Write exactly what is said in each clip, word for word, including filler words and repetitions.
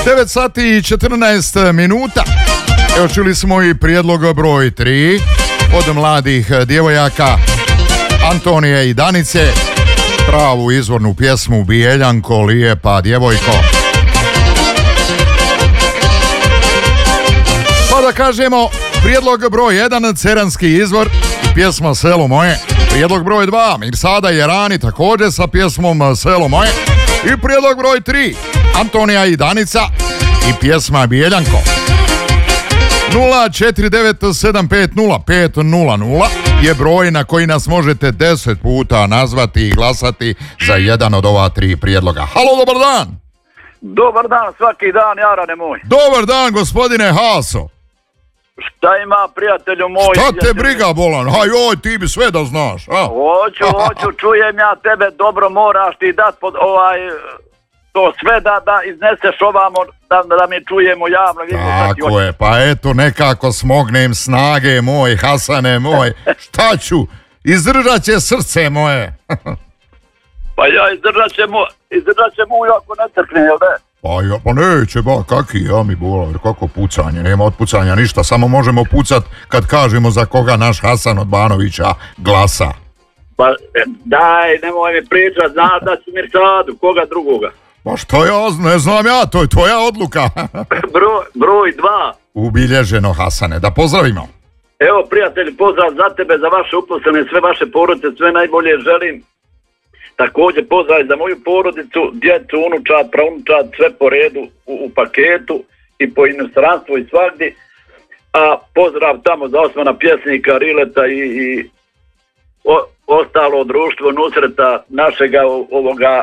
devet sati i četrnaest minuta. Evo čuli smo i prijedlog broj tri od mladih djevojaka Antonije i Danice. Pravu izvornu pjesmu Bijeljanko, lijepa djevojko. Pa da kažemo, prijedlog broj jedan, Ceranski izvor i pjesma Selo moje. Prijedlog broj dva, Mirsada Jerani također sa pjesmom Selo moje. I prijedlog broj tri, Antonija i Danica i pjesma Bijeljanko. nula četiri devet sedam pet nula pet nula nula je broj na koji nas možete deset puta nazvati i glasati za jedan od ova tri prijedloga. Halo, dobar dan! Dobar dan, svaki dan, Jarane moj. Dobar dan, gospodine Haso. Šta ima, prijatelju moj? Šta te briga, bolan? Haj, oj, ti bi sve da znaš. A? Hoću, hoću, čujem ja tebe, dobro moraš ti dat pod ovaj... to sve da, da izneseš ovamo, da, da mi čujemo javno. Tako je, pa eto nekako smognem snage moj, Hasane moj. Šta ću? Izdržat će srce moje. Pa ja izdržat će mu, izdržat će mu jako netrpne, jel ne? Pa, ja, pa neće, ba, kaki ja mi bola, jer kako pucanje, nema od pucanja ništa, samo možemo pucat kad kažemo za koga naš Hasan od Banovića glasa. Pa daj, nemoj mi pričat, znaš da ću Mirsadu, koga drugoga? Pa što ja, ne znam ja, to je tvoja odluka. broj, broj dva. Ubilježeno, Hasane, da pozdravimo. Evo, prijatelji, pozdrav za tebe, za vaše uposlene, sve vaše porodice, sve najbolje želim. Također pozdrav za moju porodicu, djecu, unučad, praunučad, sve po redu u, u paketu i po inostranstvu i svagdje. A pozdrav tamo za Osmana pjesnika, Rileta i, i o, ostalo društvo Nusreta našega ovoga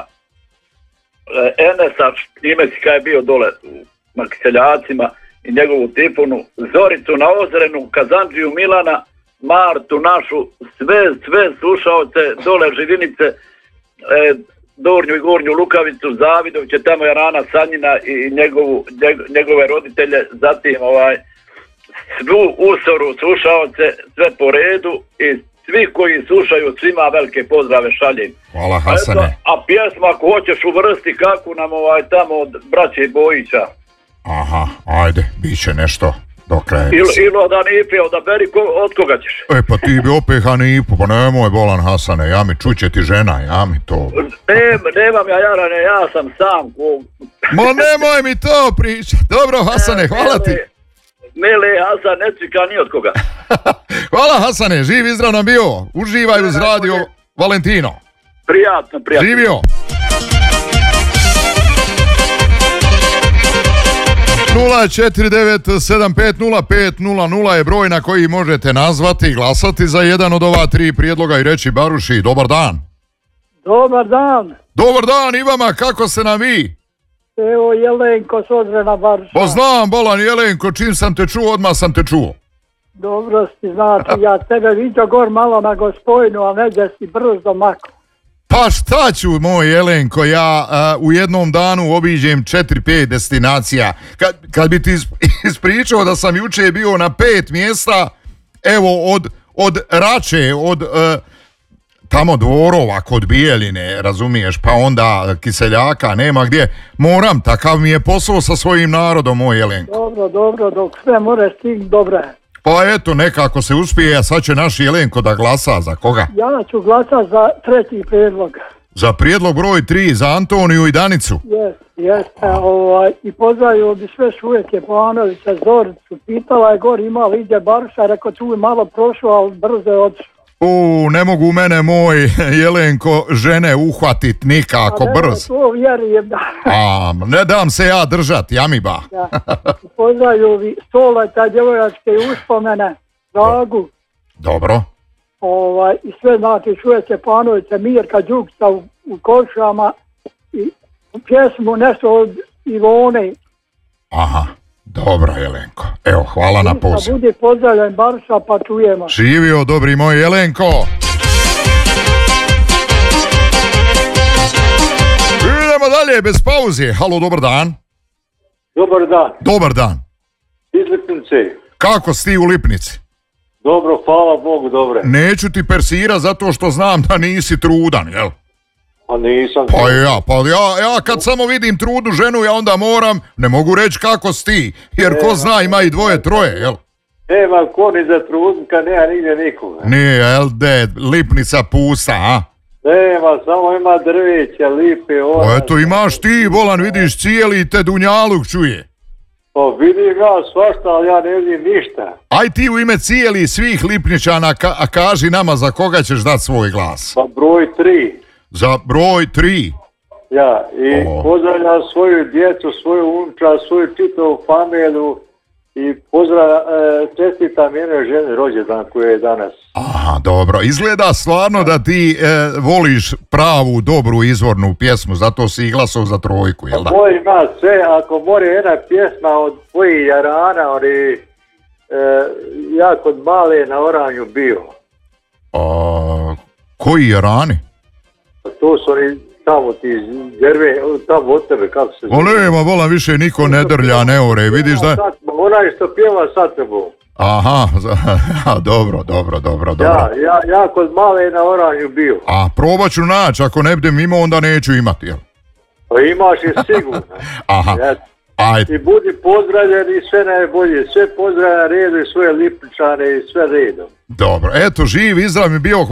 Enesa, Imesika je bio dole u Makiseljacima i njegovu Tipunu, Zoricu na Ozrenu, Kazandžiju Milana, Martu našu, sve, sve slušaoce dole Živinice, e, Dornju i Gornju Lukavicu, Zavidoviće, tamo je Rana Sanjina i njegovu, njegove roditelje, zatim ovaj, svu usoru slušaoce, sve po redu i svi koji slušaju, svima velike pozdrave šaljem. Hvala, Hasane. Eto, a pjesma ako hoćeš uvrsti kako nam ovaj tamo od braće Bojića. Aha, ajde, bit će nešto do kraja. Ili, ili da Nipe, odaberi ko, od koga ćeš. E pa ti bi opet Hanipu, pa nemoj bolan Hasane, ja mi čuće ti žena, ja mi to... Ne, nemam ja Jarane, ja sam sam. Ko... Ma nemoj mi to pričat. Dobro, Hasane, hvala ti. Mile, Hasan, ne cika ni od koga. Hvala, Hasane, živ i zdrav nam bio. Uživaj uz radio Valentino. Prijatno, prijatno. Živio. nula četiri devet sedam pet nula pet nula nula je broj na koji možete nazvati i glasati za jedan od ova tri prijedloga i reći Baruši, dobar dan. Dobar dan. Dobar dan i vama, kako se nam vi? Evo Jelenko s Ozrena Baruša. Pa znam, bolan Jelenko, čim sam te čuo, odmah sam te čuo. Dobro si, znači, ja tebe vidio gor malo na Gospojnu, a neđe si brzo mako. Pa šta ću, moj Jelenko, ja uh, u jednom danu obiđem četiri pet destinacija. Kad, kad bi ti ispričao da sam juče bio na pet mjesta, evo, od, od Rače, od... Uh, tamo Dvorova kod Bijeljine, razumiješ, pa onda Kiseljaka, nema gdje. Moram, takav mi je posao sa svojim narodom, moj Jelenko. Dobro, dobro, dok sve more stign, dobro. Pa eto, nekako se uspije, a sad će naš Jelenko da glasa, za koga? Ja ću glasati za treći prijedlog. Za prijedlog broj tri, za Antoniju i Danicu? Jes, jeste, ovaj, i pozdravio bi sve Šujeke Planovića, Zoricu, pitala je gor ima li ide Baruša, rekao tu je malo prošlo, ali brzo je odšlo. U, ne mogu mene moj Jelenko žene uhvatit nikako brzo. To vjerujem da. A, ne dam se ja držat, ja mi ba. Ja. Pozdravio bi Stoleta, djevojačke uspomene, Dragu. Dobro. Ovaj, i sve znači Šujeke Planovića, Mirka Đukca u, u Košama i pjesmu nešto od Ivone. Aha. Dobro, Jelenko. Evo, hvala na poziv. Budi pozdravljen Baruša, pa čujemo. Živio, dobri moj Jelenko. Idemo dalje, bez pauze. Halo, dobar dan. Dobar dan. Dobar dan. Iz Lipnice. Kako si ti u Lipnici? Dobro, hvala Bogu, dobre. Neću ti persira zato što znam da nisi trudan, jel? A nisam. Pa ja, pa ja, ja kad samo vidim trudnu ženu, ja onda moram, ne mogu reći kako si ti, jer ko zna ima i dvoje, troje, jel? Nema ko ni za trudnika, nema nigdje nikoga. Nije, jel, de, lipnica pusta, a? Nema, samo ima drveća, lipe, ona. Pa eto, imaš ti, bolan, vidiš, cijeli te dunjaluk čuje. Pa vidim ja svašta, ali ja ne vidim ništa. Aj ti u ime cijeli svih lipničana, ka, a kaži nama za koga ćeš dati svoj glas. Pa broj tri. Za broj tri. Ja, i O. pozdravljam svoju djecu, svoju unča, svoju čitavu familiju i pozdravljam, e, čestitam jednoj ženi rođendan koja je danas. Aha, dobro. Izgleda stvarno da ti e, voliš pravu, dobru, izvornu pjesmu, zato si i glasov za trojku, jel da? Moj ima sve, ako more jedna pjesma od tvojih jarana, oni, e, ja kod male na oranju bio. A, koji je rani? To su oni tamo ti djerve, tamo od tebe, kako se O nema, vola, više niko ne drlja, ne ore, vidiš da... Onaj što pjeva sa tebom. Aha, dobro, dobro, dobro, dobro. Ja, ja, ja kod male na oranju bio. A probat ću naći, ako ne budem imao, onda neću imati, jel? Pa imaš i sigurno. Aha, Ja, ajde. i budi pozdravljen i sve najbolje. Sve pozdravljen redu i svoje Lipničane i sve redom. Dobro, eto, živ, izdrav mi bio.